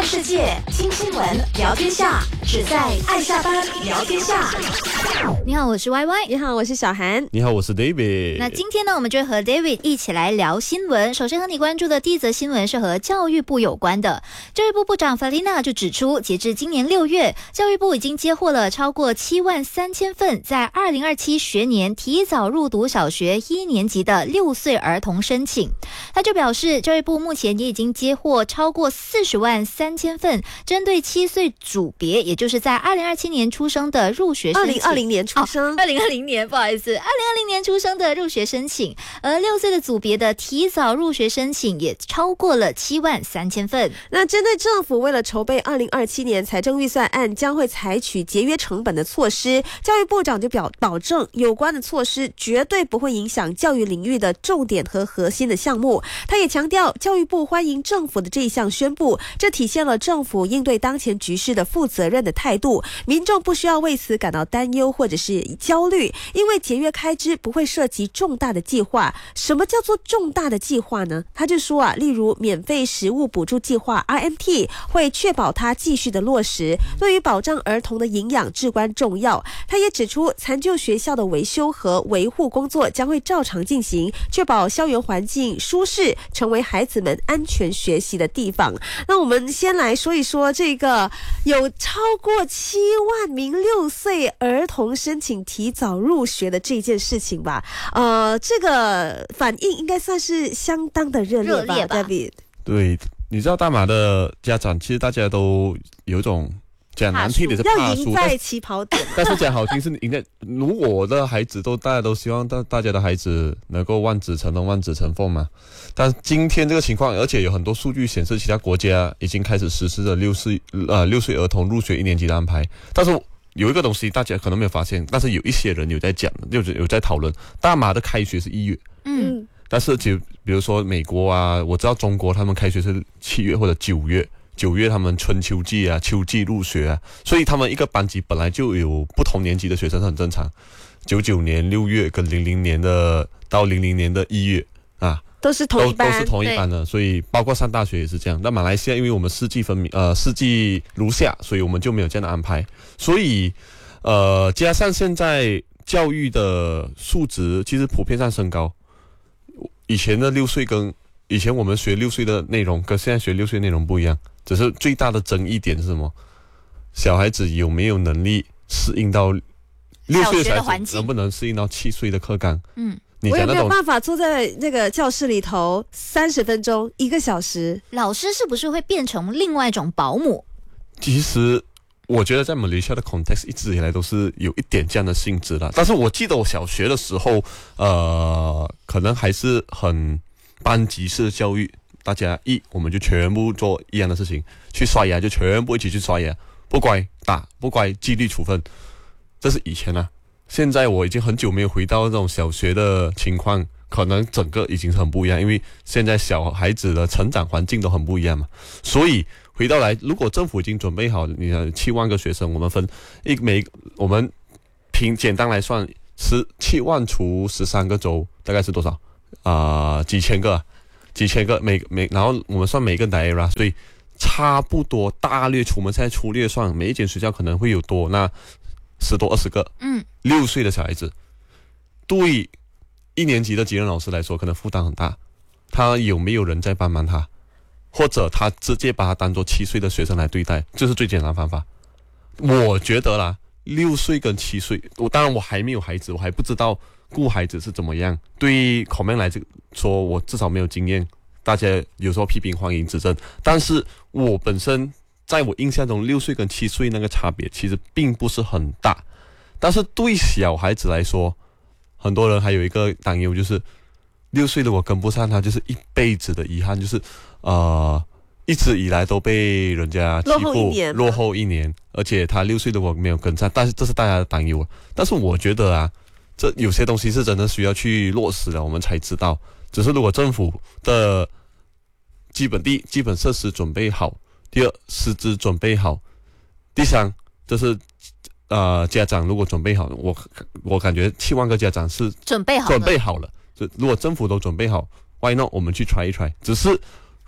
世界，听新闻，聊天下，只在爱下班聊天下。 你好，我是 YY。 你好，我是小韩。 你好，我是 David。 那今天呢，我们就和 David 一起来聊新闻。首先和你关注的第一则新闻是和教育部有关的。教育部部长 Felina 就指出，截至今年6月，教育部已经接获了超过73000份在2027学年提早入读小学1年级的6岁儿童申请。他就表示，教育部目前也已经接获超过403000份针对7岁组别，也就是在2027年出生的入学申请。 2020年出生 ，2020年，不好意思，2020年出生的入学申请，而6岁的组别的提早入学申请也超过了73000份。 那针对政府为了筹备2027年财政预算案，将会采取节约成本的措施，教育部长就保证有关的措施绝对不会影响教育领域的重点和核心的项目。他也强调，教育部欢迎政府的这一项宣布，这体现了政府应对当前局势的负责任的态度，民众不需要为此感到担忧或者是焦虑，因为节约开支不会涉及重大的计划。什么叫做重大的计划呢？他就说例如免费食物补助计划 RMT 会确保它继续的落实，对于保障儿童的营养至关重要。他也指出，残旧学校的维修和维护工作将会照常进行，确保校园环境舒适，成为孩子们安全学习的地方。那我们先来说一说这个有超过7万名6岁儿童申请提早入学的这件事情吧。这个反应应该算是相当的热烈吧 David。 对，你知道大马的家长其实大家都有一种讲难听点是怕输， 要赢在起跑点， 但是讲好听是赢在。如果我的孩子大家都希望大家的孩子能够望子成龙望子成凤嘛，但今天这个情况，而且有很多数据显示其他国家已经开始实施了6岁儿童入学1年级的安排。但是有一个东西大家可能没有发现，但是有一些人有在讲，有在讨论，大马的开学是1月，但是就比如说美国啊，我知道中国他们开学是7月或者9月，9月他们春秋季啊、秋季入学啊，所以他们一个班级本来就有不同年级的学生，很正常。99年6月跟00年的到00年的1月啊， 都是同一班， 都是同一班的，所以包括上大学也是这样。那马来西亚因为我们四季分明，四季如夏，所以我们就没有这样的安排。所以加上现在教育的素质其实普遍上升高，以前的6岁跟以前我们学6岁的内容跟现在学6岁内容不一样，只是最大的争议点是什么？小孩子有没有能力适应到6岁的孩子能不能适应到7岁的课纲？ 我也没有办法坐在那个教室里头30分钟1个小时， 老师是不是会变成另外一种保姆？ 其实我觉得在马来西亚的 context 一直以来都是有一点这样的性质的，但是我记得我小学的时候可能还是很班级式的教育，大家我们就全部做一样的事情，去刷牙就全部一起去刷牙，不乖打，不乖纪律处分，这是以前啊。现在我已经很久没有回到这种小学的情况，可能整个已经很不一样，因为现在小孩子的成长环境都很不一样嘛。所以回到来，如果政府已经准备好，你看7万个学生，我们分我们简单来算，7万除13个州，大概是多少？几千个，然后我们算每个 daerah， 所以差不多大略我们现在粗略算，每一间学校可能会有多那10多20个，6岁的小孩子，对1年级的级任老师来说，可能负担很大。他有没有人在帮忙他，或者他直接把他当做7岁的学生来对待，这是最简单的方法。我觉得啦，6岁跟7岁，当然我还没有孩子，我还不知道顾孩子是怎么样。对于 comment 来说，我至少没有经验。大家有时候批评欢迎指正，但是我本身在我印象中6岁跟7岁那个差别其实并不是很大，但是对小孩子来说，很多人还有一个担忧，就是6岁如果跟不上他，就是一辈子的遗憾，就是一直以来都被人家欺负，落后一年，而且他6岁如果没有跟上，但是这是大家的担忧。但是我觉得啊，这有些东西是真的需要去落实了，我们才知道。只是如果政府的基本设施准备好，第二师资准备好，第三就是家长如果准备好，我感觉7万个家长是准备好了。如果政府都准备好 ，Why not？ 我们去 try 一 try。只是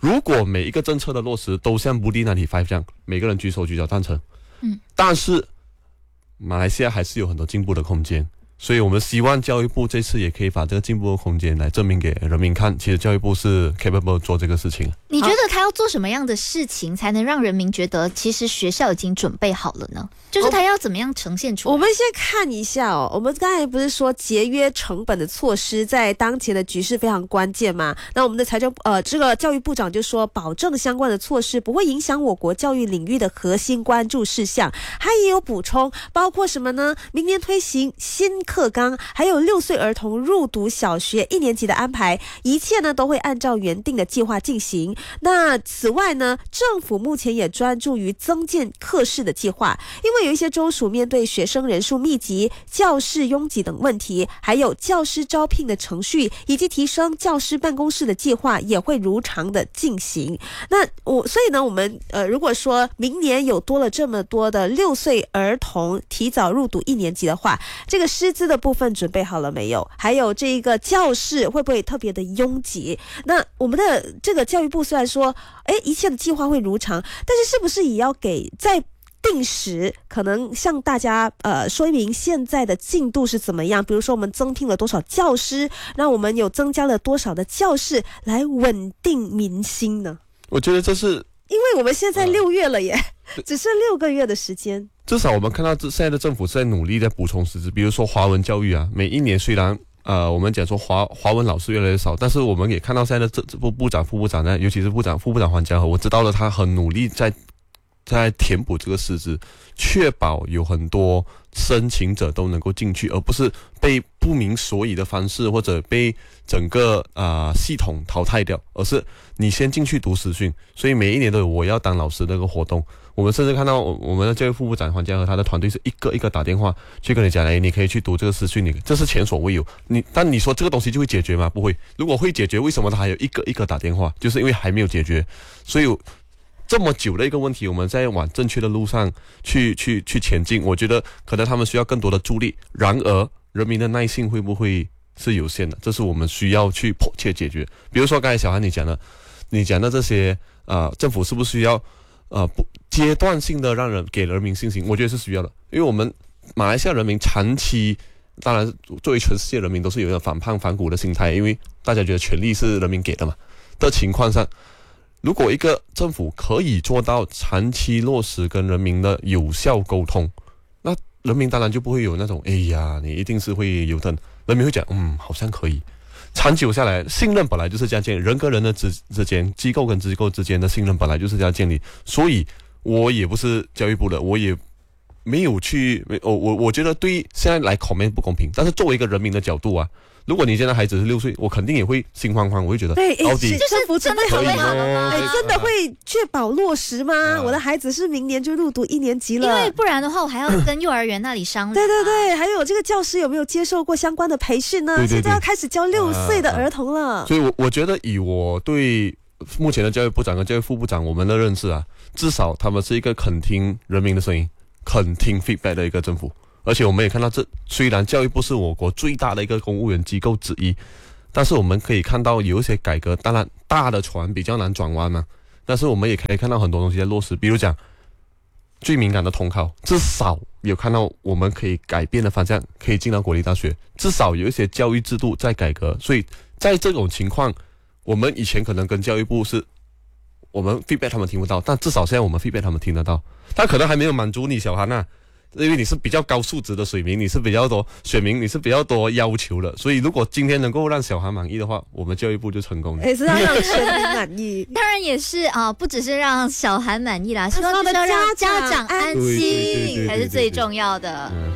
如果每一个政策的落实都像 Budi 95这样，每个人举手举脚赞成，但是马来西亚还是有很多进步的空间。所以我们希望教育部这次也可以把这个进步的空间来证明给人民看，其实教育部是 capable 做这个事情。 你觉得他要做什么样的事情才能让人民觉得其实学校已经准备好了呢？就是他要怎么样呈现出来？ 我们先看一下哦，我们刚才不是说节约成本的措施在当前的局势非常关键吗？那我们的这个教育部长就说，保证相关的措施不会影响我国教育领域的核心关注事项。他也有补充，包括什么呢？明年推行新课纲，还有6岁儿童入读小学1年级的安排，一切呢都会按照原定的计划进行。那此外呢，政府目前也专注于增建课室的计划，因为有一些州属面对学生人数密集、教室拥挤等问题，还有教师招聘的程序以及提升教师办公室的计划也会如常的进行。所以呢，我们如果说明年有多了这么多的6岁儿童提早入读1年级的话，这个师资的部分准备好了没有？还有这个教室会不会特别的拥挤？那我们的这个教育部虽然说一切的计划会如常，但是是不是也要给在定时可能向大家说明现在的进度是怎么样？比如说我们增聘了多少教师，那我们有增加了多少的教室来稳定民心呢？ 我觉得这是因为我们现在6月了耶，只剩6个月的时间。 至少我们看到现在的政府是在努力在补充师资，比如说华文教育啊，每一年虽然我们讲说华文老师越来越少，但是我们也看到现在的这部长、副部长呢，尤其是副部长黄家和，我知道了他很努力在填补这个师资，确保有很多申请者都能够进去，而不是被不明所以的方式或者被整个系统淘汰掉，而是你先进去读实训。所以每一年都有我要当老师的一个活动。我们甚至看到我们的教育副部长黄家和他的团队是一个一个打电话去跟你讲，你可以去读这个实训，这是前所未有。但你说这个东西就会解决吗？不会。如果会解决，为什么他还有一个一个打电话？就是因为还没有解决。所以这么久的一个问题，我们在往正确的路上去前进。我觉得可能他们需要更多的助力，然而人民的耐性会不会是有限的？这是我们需要去迫切解决。比如说刚才小韩你讲的这些政府是不是需要不阶段性的给人民信心？我觉得是需要的，因为我们马来西亚人民长期，当然作为全世界人民都是有一种反叛反骨的心态，因为大家觉得权力是人民给的嘛的情况上，如果一个政府可以做到长期落实跟人民的有效沟通，那人民当然就不会有那种你一定是会有的，人民会讲好像可以。长久下来，信任本来就是这样建立，人跟人的之间，机构跟机构之间的信任本来就是这样建立。所以我也不是教育部的，我也没有我觉得对现在来 comment 不公平，但是作为一个人民的角度啊，如果你现在孩子是6岁，我肯定也会心慌慌，我会觉得到底政府真的准备好了吗？ 真的会确保落实吗？我的孩子是明年就入读1年级了， 因为不然的话我还要跟幼儿园那里商量。 对，还有这个教师有没有接受过相关的培训呢？ 对， 现在要开始教6岁的儿童了。 所以我觉得以我对目前的教育部长跟教育副部长我们的认识啊，至少他们是一个肯听人民的声音、肯听 feedback 的一个政府。而且我们也看到，虽然教育部是我国最大的一个公务员机构之一，但是我们可以看到有一些改革，当然大的船比较难转弯嘛，但是我们也可以看到很多东西在落实。比如讲最敏感的统考，至少有看到我们可以改变的方向，可以进到国立大学，至少有一些教育制度在改革。所以在这种情况，我们以前可能跟教育部是我们 feedback 他们听不到，但至少现在我们 feedback 他们听得到。他可能还没有满足你小韩啊，因为你是比较高素质的水平，你是比较多选民，你是比较多要求的，所以如果今天能够让小韩满意的话，我们教育部就成功了。 是要让全民满意。 当然也是不只是让小韩满意啦，希望就是要让家长安心才是最重要的。